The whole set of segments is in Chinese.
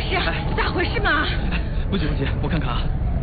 师，咋回事嘛？ 不急不急，我看看啊。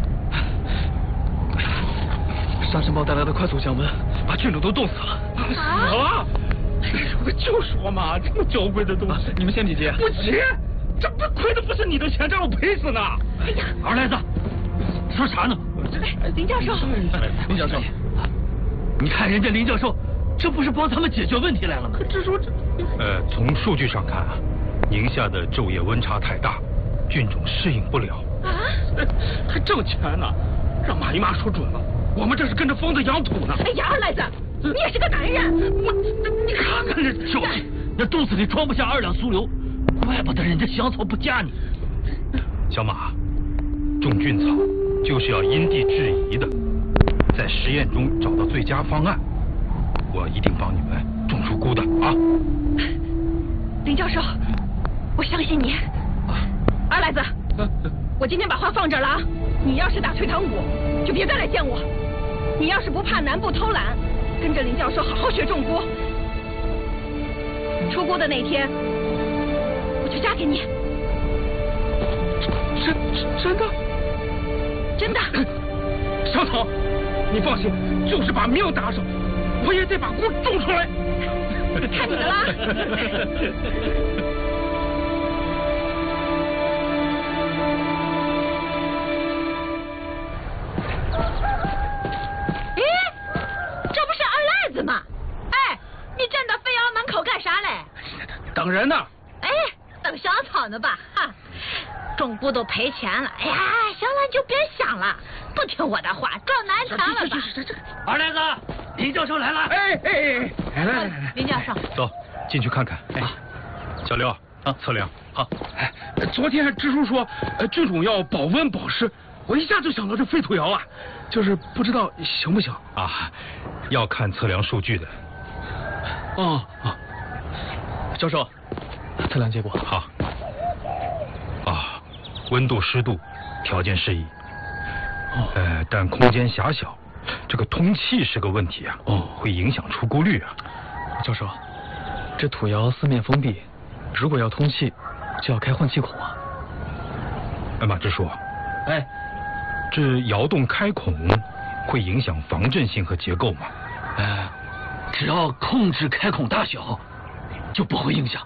沙尘暴带来的快速降温，把郡主都冻死了。 死了？我就说嘛，这么娇贵的东西， 你们先别急。 不急，这不亏的不是你的钱，这让我赔死呢。 哎呀， 二赖子，说啥呢？ 林教授， 林教授，你看人家林教授，这不是帮他们解决问题来了吗？ 这说这， 从数据上看啊，宁夏的昼夜温差太大，菌种适应不了。 啊？ 还挣钱呢？让马姨妈说准了，我们这是跟着疯子养土呢。 哎呀，二赖子，你也是个男人， 你看看这小气，那肚子里装不下2两酥油，怪不得人家香草不嫁你。 小马，种菌草就是要因地制宜的，在实验中找到最佳方案。我一定帮你们种出菇的啊！ 林教授，我相信你。二赖子，我今天把话放这儿了啊！你要是打退堂鼓，就别再来见我。你要是不怕南部偷懒，跟着林教授好好学种菇。出菇的那天，我就嫁给你。 真的？ 真的。 小草，你放心，就是把命搭上，我也得把菇种出来。 看你的啦！这不是二赖子吗？哎，你站到飞窑门口干啥嘞？ 等人呢。 哎，等小草呢吧？哈，种菇都赔钱了。哎呀，行了，你就别想了，不听我的话，撞南墙了吧？ 二赖子，林教授来了。 来， 林教授， 走进去看看。小刘啊，测量。 好。 昨天支书说，菌种要保温保湿，我一下就想到这废土窑了，就是不知道行不行啊？要看测量数据的。 教授，测量结果好。温度、湿度条件适宜。但空间狭小，这个通气是个问题啊。会影响出菇率啊。 教授，这土窑四面封闭，如果要通气，就要开换气孔啊。 马支书，这窑洞开孔会影响防震性和结构吗？ 只要控制开孔大小，就不会影响。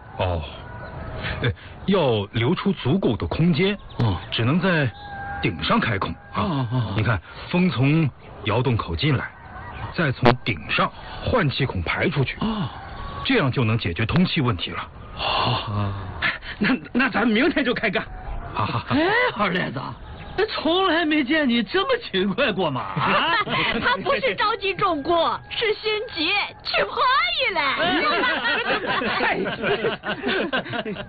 要留出足够的空间，只能在顶上开孔啊。你看，风从窑洞口进来，再从顶上换气孔排出去，这样就能解决通气问题了。 那咱明天就开干。 二赖子，从来没见你这么勤快过嘛！ 他不是着急种菇，是心急去花艺嘞。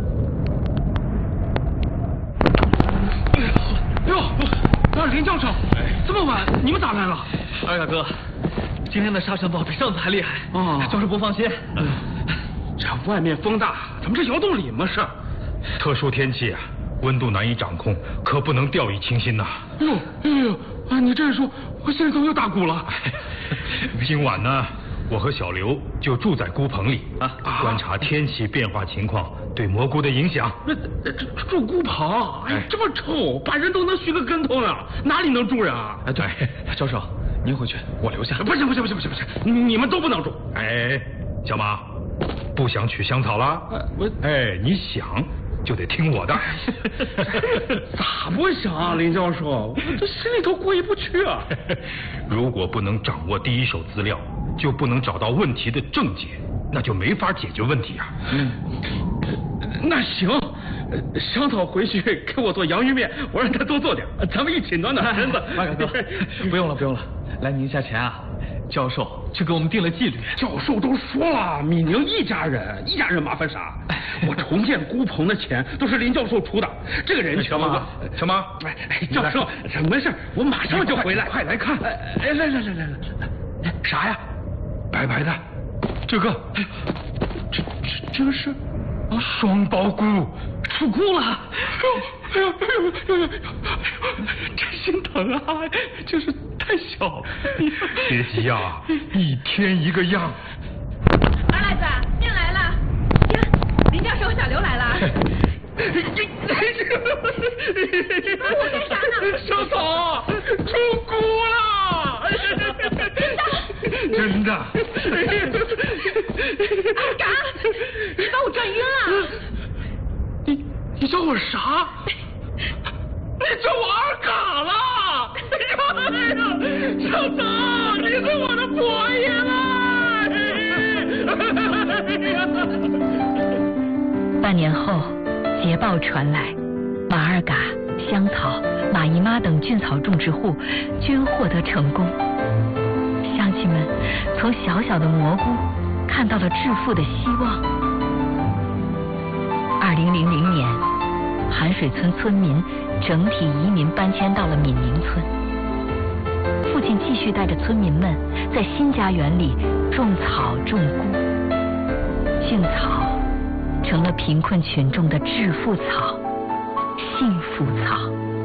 林教授，这么晚你们咋来了？ 二大哥，今天的沙尘暴比上次还厉害。教授不放心。 这外面风大，咱们这窑洞里嘛是。 特殊天气啊，温度难以掌控，可不能掉以轻心呐。 你这一说，我心里头又打鼓了。 今晚呢，我和小刘就住在菇棚里观察天气变化情况对蘑菇的影响。 住菇棚，这么臭，把人都能熏个跟头呢，哪里能住人啊？ 对，教授您回去，我留下。 不行，你们都不能住。 小马，不想取香草了？你想就得听我的。 咋不想啊，林教授？我这心里头过意不去啊。 如果不能掌握第一手资料，就不能找到问题的症结，那就没法解决问题啊。 那行，香草回去给我做洋芋面，我让他多做点，咱们一起暖暖身子。 二哥，不用了，来宁夏前啊，教授就给我们定了纪律。 教授都说了，米宁一家人麻烦啥？我重建菇棚的钱都是林教授出的，这个人情啊。 小马， 教授，没事，我马上就回来。快来看，来，啥呀？ 白白的，这个， 这是双苞菇， 出菇了！ 哎呦，真心疼啊！就是太小。 别急啊，一天一个样。 二赖子，面来了。行，林教授和小刘来了。 我干啥呢？ 少嫂，出锅了！ 真的。 二嘎，你把我转晕了。 你叫我啥？你叫我二嘎了！哎呀，少嫂，你是我的婆爷了！ 半年后，捷报传来，马二嘎、香草、马姨妈等菌草种植户均获得成功。乡亲们从小小的蘑菇看到了致富的希望。2000年，寒水村村民整体移民搬迁到了闽宁村。父亲继续带着村民们在新家园里种草种菇，菌草成了贫困群众的致富草、幸福草。